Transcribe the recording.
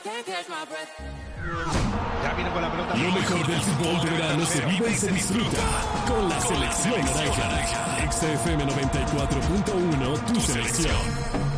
Ya viene con la pelota. Lo mejor del fútbol de verano se vive y se disfruta con la selección naranja. XFM 94.1, tu selección.